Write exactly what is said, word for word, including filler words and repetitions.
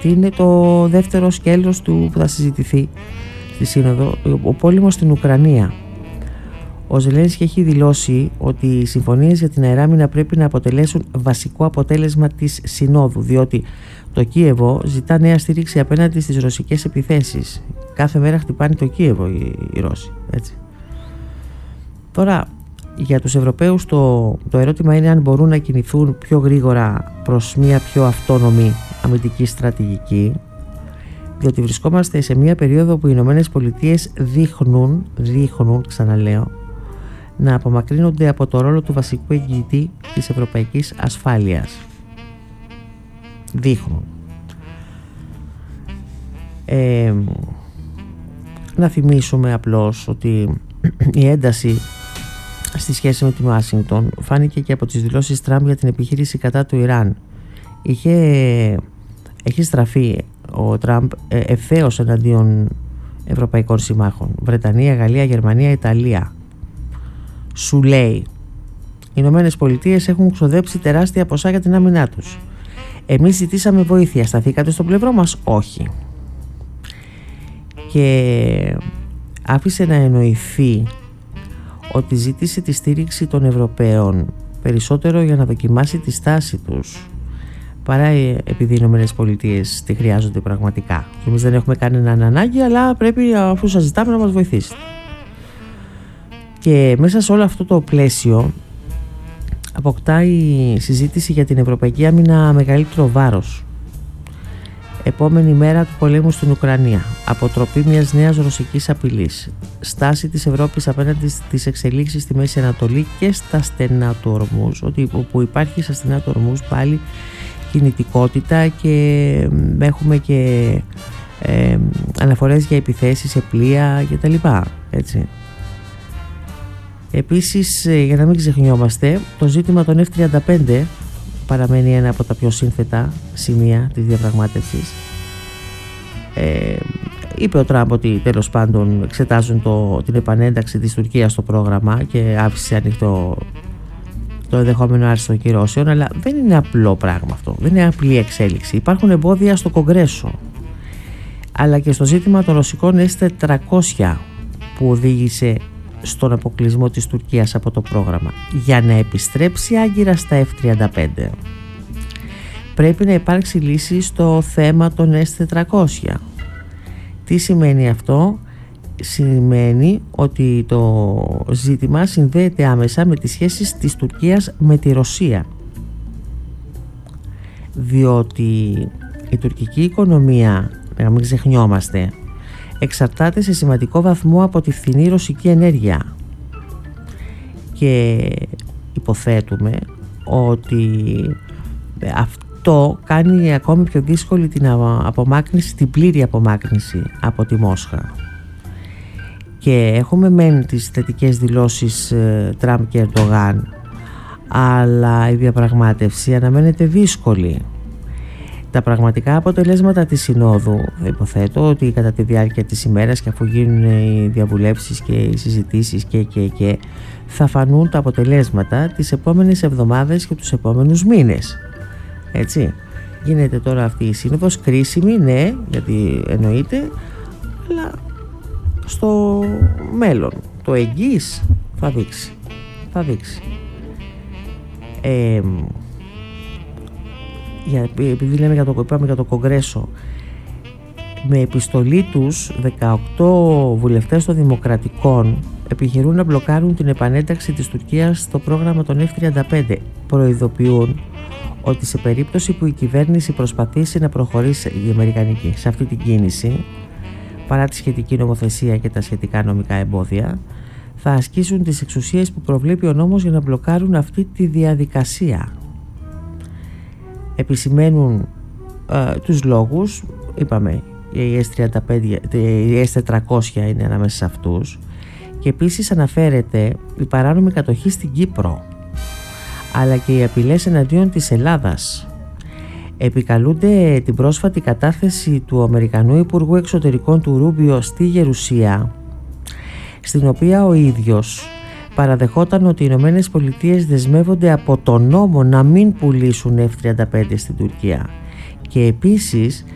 γιατί είναι το δεύτερο σκέλος του που θα συζητηθεί στη Σύνοδο, ο πόλεμος στην Ουκρανία. Ο Ζελένσκι έχει δηλώσει ότι οι συμφωνίες για την αεράμινα πρέπει να αποτελέσουν βασικό αποτέλεσμα της Συνόδου, διότι το Κίεβο ζητά νέα στήριξη απέναντι στις ρωσικές επιθέσεις. Κάθε μέρα χτυπάνε το Κίεβο οι, οι Ρώσοι, έτσι. Τώρα, για τους Ευρωπαίους το, το ερώτημα είναι αν μπορούν να κινηθούν πιο γρήγορα προς μια πιο αυτόνομη αμυντική στρατηγική, διότι βρισκόμαστε σε μια περίοδο που οι Ηνωμένες Πολιτείες δείχνουν, δείχνουν, ξαναλέω, να απομακρύνονται από το ρόλο του βασικού εγγυητή της ευρωπαϊκής ασφάλειας. Δείχνουν. Ε, να θυμίσουμε απλώς ότι η ένταση στη σχέση με την Ουάσιγκτον φάνηκε και από τις δηλώσεις Τραμπ για την επιχείρηση κατά του Ιράν. Είχε, έχει στραφεί ο Τραμπ ευθέως εναντίον ευρωπαϊκών συμμάχων, Βρετανία, Γαλλία, Γερμανία, Ιταλία. Σου λέει, οι Ηνωμένες Πολιτείες έχουν ξοδέψει τεράστια ποσά για την άμυνά τους. Εμείς ζητήσαμε βοήθεια, σταθήκατε στο πλευρό μας? Όχι. Και άφησε να εννοηθεί ότι ζήτησε τη στήριξη των Ευρωπαίων περισσότερο για να δοκιμάσει τη στάση τους, παρά επειδή οι Ηνωμένες Πολιτείες τη χρειάζονται πραγματικά. Και εμείς δεν έχουμε κανέναν ανάγκη, αλλά πρέπει, αφού σας ζητάμε, να μας βοηθήσετε. Και μέσα σε όλο αυτό το πλαίσιο αποκτά η συζήτηση για την Ευρωπαϊκή Άμυνα μεγαλύτερο βάρος. Επόμενη μέρα του πολέμου στην Ουκρανία, αποτροπή μιας νέας ρωσικής απειλής, στάση της Ευρώπης απέναντι στις εξελίξεις στη Μέση Ανατολή και στα στενά του Ορμούζ, ότι όπου υπάρχει στα στενά του Ορμούζ πάλι κινητικότητα και έχουμε και ε, αναφορές για επιθέσεις σε πλοία και τα λοιπά, έτσι. Επίσης, για να μην ξεχνιόμαστε, το ζήτημα των εφ τριάντα πέντε παραμένει ένα από τα πιο σύνθετα σημεία της διαπραγμάτευσης. Ε, είπε ο Τραμπ ότι τέλος πάντων εξετάζουν το, την επανένταξη της Τουρκίας στο πρόγραμμα και άφησε ανοιχτό το ενδεχόμενο άρση των κυρώσεων, αλλά δεν είναι απλό πράγμα αυτό, δεν είναι απλή εξέλιξη. Υπάρχουν εμπόδια στο Κογκρέσο, αλλά και στο ζήτημα των ρωσικών ες τετρακόσια που οδήγησε στον αποκλεισμό της Τουρκίας από το πρόγραμμα για να επιστρέψει άγκυρα στα εφ τριάντα πέντε. Πρέπει να υπάρξει λύση στο θέμα των ες τετρακόσια. Τι σημαίνει αυτό? Σημαίνει ότι το ζήτημα συνδέεται άμεσα με τις σχέσεις της Τουρκίας με τη Ρωσία, διότι η τουρκική οικονομία, να μην ξεχνιόμαστε, εξαρτάται σε σημαντικό βαθμό από τη φθηνή ρωσική ενέργεια και υποθέτουμε ότι αυτό κάνει ακόμη πιο δύσκολη την απομάκρυνση, την πλήρη απομάκρυνση από τη Μόσχα. Και έχουμε μεν τις θετικές δηλώσεις Τραμπ και Ερντογάν, αλλά η διαπραγμάτευση αναμένεται δύσκολη. Τα πραγματικά αποτελέσματα της Συνόδου, υποθέτω ότι κατά τη διάρκεια της ημέρας και αφού γίνουν οι διαβουλεύσεις και οι συζητήσεις και, και, και θα φανούν τα αποτελέσματα τις επόμενες εβδομάδες και τους επόμενους μήνες. Έτσι, γίνεται τώρα αυτή η Σύνοδος κρίσιμη, ναι, γιατί εννοείται, αλλά στο μέλλον, το εγγύς θα δείξει, θα δείξει. Ε, Για, επειδή λέμε για το, είπαμε για το Κογκρέσο, με επιστολή τους δεκαοκτώ βουλευτές των Δημοκρατικών επιχειρούν να μπλοκάρουν την επανένταξη της Τουρκίας στο πρόγραμμα των εφ τριάντα πέντε. Προειδοποιούν ότι σε περίπτωση που η κυβέρνηση προσπαθήσει να προχωρήσει, η Αμερικανική, σε αυτή την κίνηση, παρά τη σχετική νομοθεσία και τα σχετικά νομικά εμπόδια, θα ασκήσουν τις εξουσίες που προβλέπει ο νόμος για να μπλοκάρουν αυτή τη διαδικασία. Επισημαίνουν ε, τους λόγους, είπαμε, η ες τριάντα πέντε, η ες τετρακόσια είναι ανάμεσα σε αυτούς, και επίσης αναφέρεται η παράνομη κατοχή στην Κύπρο, αλλά και οι απειλές εναντίον της Ελλάδας. Επικαλούνται την πρόσφατη κατάθεση του Αμερικανού Υπουργού Εξωτερικών του Ρούμπιο στη Γερουσία, στην οποία ο ίδιος παραδεχόταν ότι οι Ηνωμένες Πολιτείες δεσμεύονται από τον νόμο να μην πουλήσουν εφ τριάντα πέντε στην Τουρκία, και επίσης